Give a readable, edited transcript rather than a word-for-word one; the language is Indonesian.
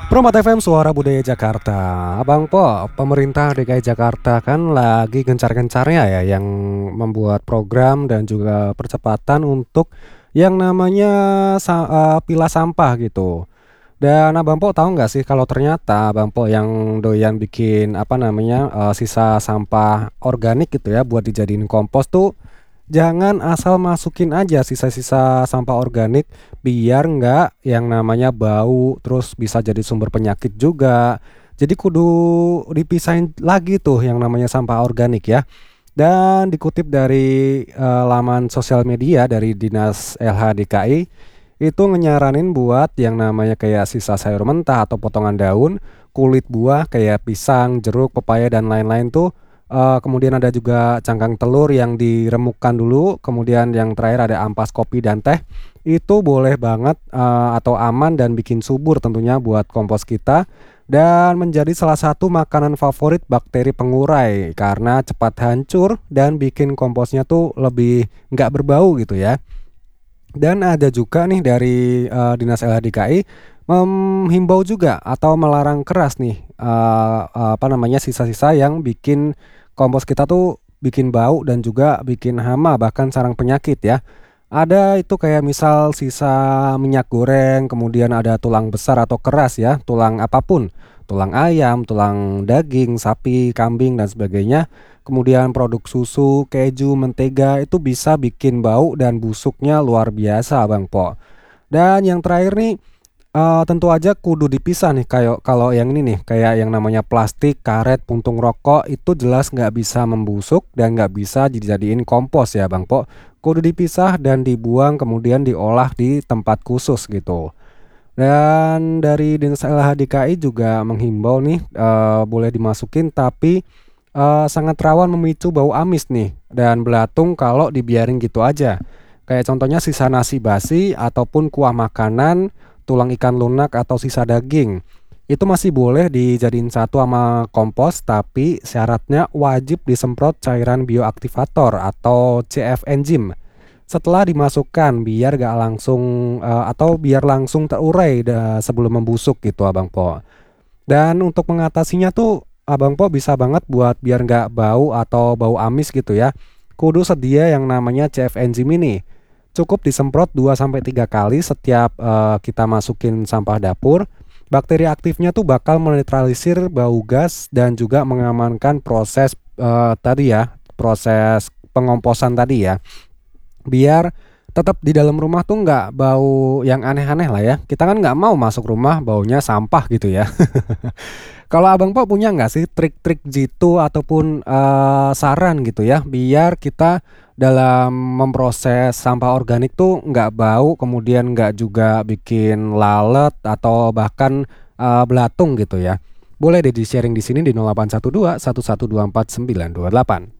Promat FM Suara Budaya Jakarta. Abang Po, pemerintah DKI Jakarta kan lagi gencar-gencarnya ya yang membuat program dan juga percepatan untuk yang namanya pilah sampah gitu. Dan Abang Po tahu nggak sih kalau ternyata Abang Po yang doyan bikin sisa sampah organik gitu ya buat dijadiin kompos tuh jangan asal masukin aja sisa-sisa sampah organik biar nggak yang namanya bau, terus bisa jadi sumber penyakit juga. Jadi kudu dipisahin lagi tuh yang namanya sampah organik ya. Dan dikutip dari laman sosial media dari Dinas LHDKI itu nyaranin buat yang namanya kayak sisa sayur mentah atau potongan daun, kulit buah kayak pisang, jeruk, pepaya dan lain-lain tuh. Kemudian ada juga cangkang telur yang diremukkan dulu, kemudian yang terakhir ada ampas kopi dan teh. Itu boleh banget, atau aman dan bikin subur tentunya buat kompos kita, dan menjadi salah satu makanan favorit bakteri pengurai karena cepat hancur dan bikin komposnya tuh lebih nggak berbau gitu ya. Dan ada juga nih dari, Dinas LHDKI menghimbau juga atau melarang keras nih, sisa-sisa yang bikin kompos kita tuh bikin bau dan juga bikin hama bahkan sarang penyakit ya. Ada itu kayak misal sisa minyak goreng, kemudian ada tulang besar atau keras ya, tulang apapun, tulang ayam, tulang daging, sapi, kambing dan sebagainya. Kemudian produk susu, keju, mentega itu bisa bikin bau dan busuknya luar biasa Bang Po. Dan yang terakhir nih, tentu aja kudu dipisah nih kayak kalau yang ini nih, kayak yang namanya plastik, karet, puntung rokok itu jelas nggak bisa membusuk dan nggak bisa dijadiin kompos ya Bang Po. Kudu dipisah dan dibuang kemudian diolah di tempat khusus gitu. Dan dari Dinas LHDKI juga menghimbau nih, boleh dimasukin tapi, sangat rawan memicu bau amis nih dan belatung kalau dibiarin gitu aja. Kayak contohnya sisa nasi basi ataupun kuah makanan, tulang ikan lunak atau sisa daging. Itu masih boleh dijadiin satu sama kompos tapi syaratnya wajib disemprot cairan bioaktivator atau CF enzim setelah dimasukkan biar gak langsung, atau biar langsung terurai sebelum membusuk gitu Abang Po. Dan untuk mengatasinya tuh Abang Po bisa banget buat biar nggak bau atau bau amis gitu ya. Kudu sedia yang namanya CF enzim ini. Cukup disemprot 2 sampai 3 kali setiap kita masukin sampah dapur. Bakteri aktifnya tuh bakal menetralisir bau gas dan juga mengamankan proses proses pengomposan tadi ya. Biar tetap di dalam rumah tuh nggak bau yang aneh-aneh lah ya. Kita kan nggak mau masuk rumah baunya sampah gitu ya. Kalau Abang Po punya nggak sih trik-trik jitu ataupun, saran gitu ya, biar kita dalam memproses sampah organik tuh nggak bau, kemudian nggak juga bikin lalet atau bahkan, belatung gitu ya. Boleh deh di-sharing di sini di 0812 1124 928.